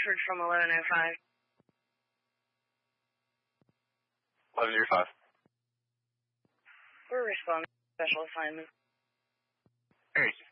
Bedford from 1105. 1105. We're responding to special assignment. Hey.